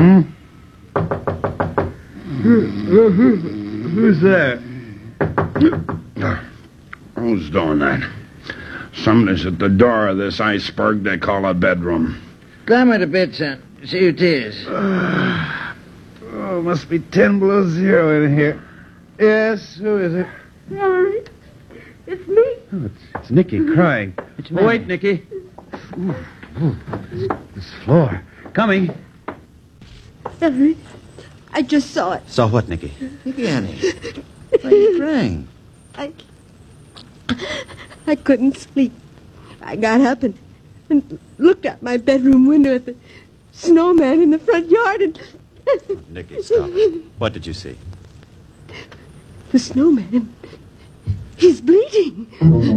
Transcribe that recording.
Who's there? Who's doing that? Somebody's at the door of this iceberg they call a bedroom. Climb it a bit, son. See who it is. Oh, must be 10 below zero in here. Yes, who is it? Ellery, it's me. Oh, it's Nicky crying. Oh, wait, Nicky. This floor. Coming. Ellery, I just saw it. Saw what, Nicky? Nicky, honey. Why are you crying? I couldn't sleep. I got up and looked out my bedroom window at the snowman in the front yard and... Nicky, stop. What did you see? The snowman. He's bleeding.